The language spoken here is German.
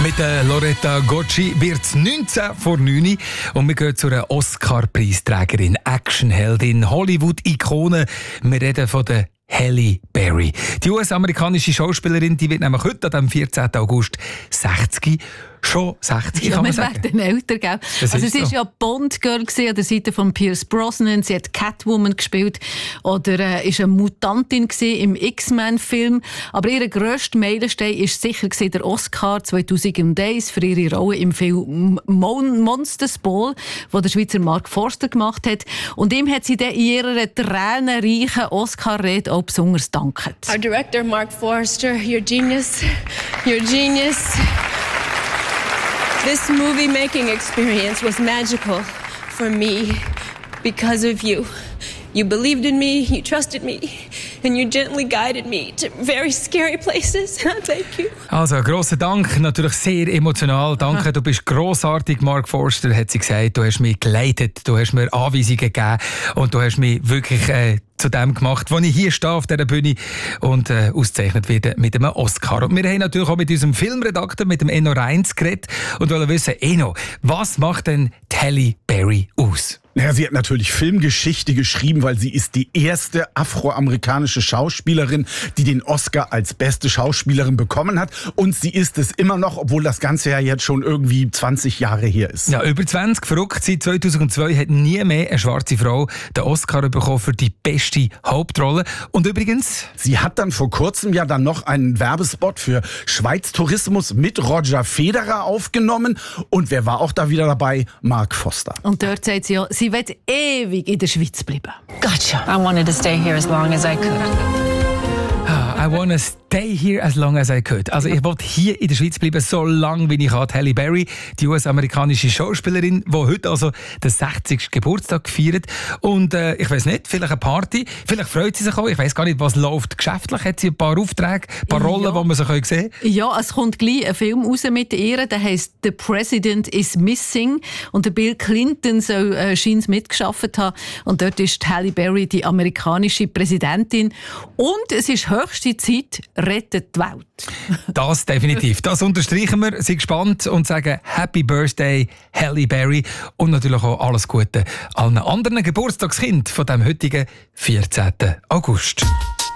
Mit Loretta Gocci wird es 19 vor 9 und wir gehen zu einer Oscar-Preisträgerin, Actionheldin, Hollywood-Ikone. Wir reden von der Halle Berry. Die US-amerikanische Schauspielerin, die wird nämlich heute, am 14. August, 60. Schon 60, ja, kann man sagen. Ja, wir werden älter, gell? Also sie war ja Bond-Girl an der Seite von Pierce Brosnan. Sie hat Catwoman gespielt oder ist eine Mutantin im X-Men-Film. Aber ihr grösster Meilenstein war sicher der Oscar 2001 für ihre Rolle im Film Monsters Ball, den der Schweizer Mark Forster gemacht hat. Und ihm hat sie dann in ihrer tränenreichen Oscar-Rede auch besonders gedankt. Our director, Mark Forster, you're genius. You're genius. This movie-making experience was magical for me because of you. You believed in me, you trusted me, and you gently guided me to very scary places. Thank you. Also, grosser Dank, natürlich sehr emotional. Danke, du bist grossartig, Mark Forster, hat sie gesagt. Du hast mich geleitet, du hast mir Anweisungen gegeben und du hast mich wirklich zu dem gemacht, wo ich hier stehe auf dieser Bühne und ausgezeichnet werde mit einem Oscar. Und wir haben natürlich auch mit unserem Filmredakteur, mit dem Enno Reins, geredet und wollen wissen, Enno, was macht denn die Halle Berry aus? Ja, sie hat natürlich Filmgeschichte geschrieben, weil sie ist die erste afroamerikanische Schauspielerin, die den Oscar als beste Schauspielerin bekommen hat. Und sie ist es immer noch, obwohl das Ganze ja jetzt schon irgendwie 20 Jahre her ist. Ja, über 20, verrückt. Seit 2002 hat nie mehr eine schwarze Frau den Oscar bekommen für die beste Hauptrolle. Und übrigens... Sie hat dann vor kurzem ja dann noch einen Werbespot für Schweiz Tourismus mit Roger Federer aufgenommen. Und wer war auch da wieder dabei? Mark Forster. Und dort sagt sie ja, sie wird ewig in der Schweiz bleiben. Gotcha. I wanted to stay here as long as I could. I want to stay here as long as I could. Also ich wollte hier in der Schweiz bleiben, so lange wie ich kann. Halle Berry, die US-amerikanische Schauspielerin, die heute also den 60. Geburtstag feiert. Und ich weiss nicht, vielleicht eine Party, vielleicht freut sie sich auch. Ich weiss gar nicht, was läuft geschäftlich. Hat sie ein paar Aufträge, ein paar Rollen, die man so sehen kann? Ja, es kommt gleich ein Film raus mit ihr, der heisst «The President is Missing». Und der Bill Clinton soll scheint mitgearbeitet haben. Und dort ist Halle Berry die amerikanische Präsidentin. Und es ist höchste Zeit, rettet die Welt. Das definitiv. Das unterstreichen wir. Sind gespannt und sagen Happy Birthday, Halle Berry. Und natürlich auch alles Gute allen anderen Geburtstagskindern von dem heutigen 14. August.